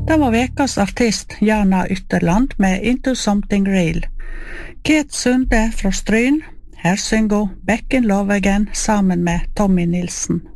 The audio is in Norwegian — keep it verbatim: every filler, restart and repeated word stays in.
Det var vekas artist Jana Ytterland med Into Something Real. Ket Sunde fra Stryn, her synger Back in Love Again sammen med Tommy Nilsen.